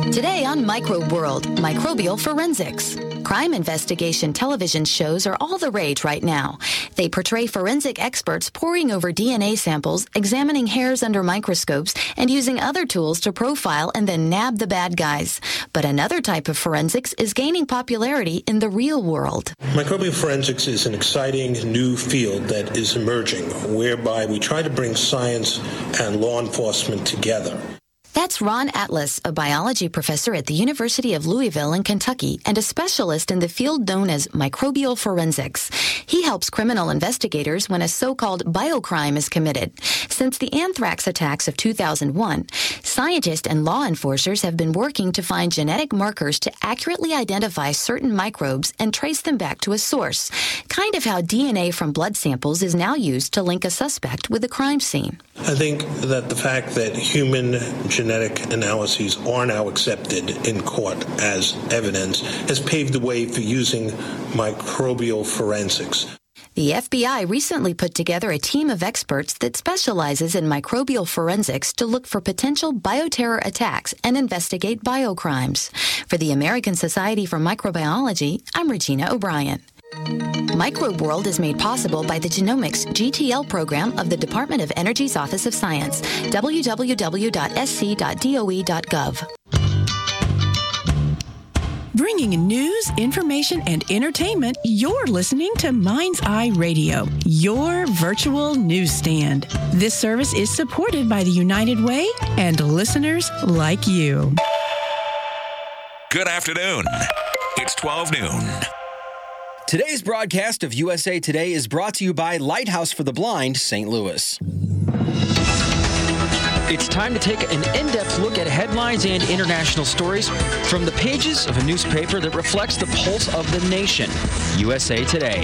Today on Microbe World, microbial forensics. Crime investigation television shows are all the rage right now. They portray forensic experts poring over DNA samples, examining hairs under microscopes, and using other tools to profile and then nab the bad guys. But another type of forensics is gaining popularity in the real world. Microbial forensics is an exciting new field that is emerging, whereby we try to bring science and law enforcement together. That's Ron Atlas, a biology professor at the University of Louisville in Kentucky and a specialist in the field known as microbial forensics. He helps criminal investigators when a so-called biocrime is committed. Since the anthrax attacks of 2001, scientists and law enforcers have been working to find genetic markers to accurately identify certain microbes and trace them back to a source, kind of how DNA from blood samples is now used to link a suspect with a crime scene. I think that the fact that human genetic analyses are now accepted in court as evidence has paved the way for using microbial forensics. The FBI recently put together a team of experts that specializes in microbial forensics to look for potential bioterror attacks and investigate biocrimes. For the American Society for Microbiology, I'm Regina O'Brien. Microbe World is made possible by the Genomics GTL program of the Department of Energy's Office of Science, www.sc.doe.gov. Bringing news, information, and entertainment, you're listening to Mind's Eye Radio, your virtual newsstand. This service is supported by the United Way and listeners like you. Good afternoon. It's 12 noon. Today's broadcast of USA Today is brought to you by Lighthouse for the Blind, St. Louis. It's time to take an in-depth look at headlines and international stories from the pages of a newspaper that reflects the pulse of the nation, USA Today.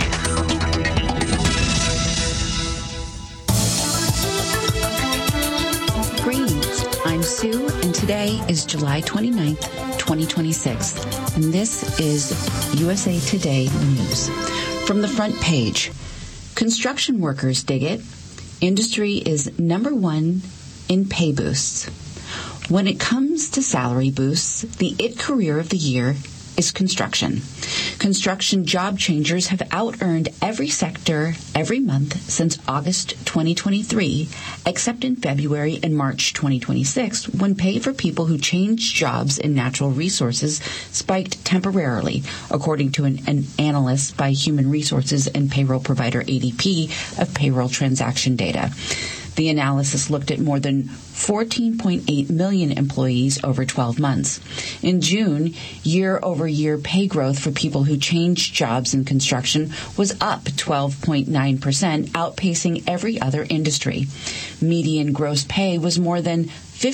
Greetings, I'm Sue, and today is July 29th, 2026, and this is USA Today News. From the front page, construction workers dig it. Industry is number one in pay boosts. When it comes to salary boosts, the IT career of the year is construction. Construction job changers have out-earned every sector every month since August 2023, except in February and March 2026, when pay for people who changed jobs in natural resources spiked temporarily, according to an analyst by human resources and payroll provider ADP of payroll transaction data. The analysis looked at more than 14.8 million employees over 12 months. In June, year-over-year pay growth for people who changed jobs in construction was up 12.9%, outpacing every other industry. Median gross pay was more than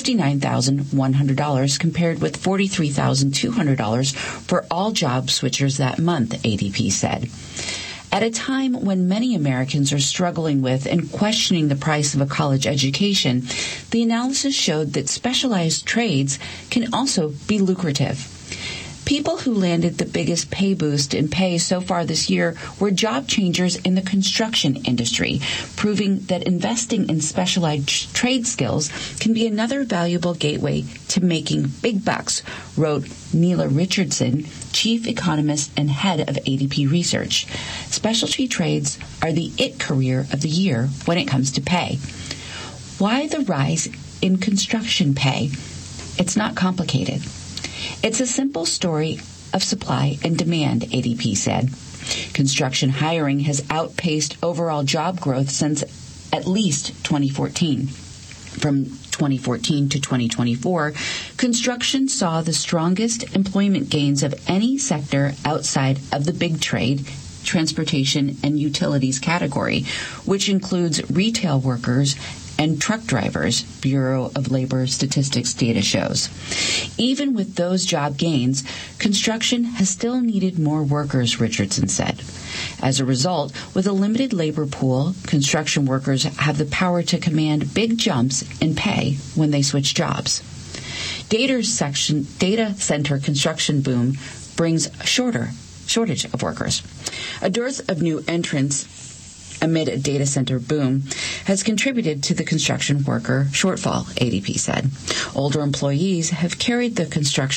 $59,100 compared with $43,200 for all job switchers that month, ADP said. At a time when many Americans are struggling with and questioning the price of a college education, the analysis showed that specialized trades can also be lucrative. People who landed the biggest pay boost in pay so far this year were job changers in the construction industry, proving that investing in specialized trade skills can be another valuable gateway to making big bucks, wrote Neela Richardson, chief economist and head of ADP Research. Specialty trades are the IT career of the year when it comes to pay. Why the rise in construction pay? It's not complicated. It's a simple story of supply and demand, ADP said. Construction hiring has outpaced overall job growth since at least 2014. From 2014 to 2024, construction saw the strongest employment gains of any sector outside of the big trade, transportation, and utilities category, which includes retail workers and truck drivers, Bureau of Labor Statistics data shows. Even with those job gains, construction has still needed more workers, Richardson said. As a result, with a limited labor pool, construction workers have the power to command big jumps in pay when they switch jobs. Data center construction boom brings a shortage of workers. A dearth of new entrants amid a data center boom has contributed to the construction worker shortfall, ADP said. Older employees have carried the construction